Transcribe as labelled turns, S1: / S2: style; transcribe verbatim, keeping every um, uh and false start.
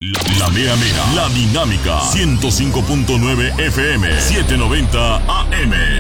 S1: La, la mera mera, la dinámica, ciento cinco punto nueve F M, setecientos noventa A M.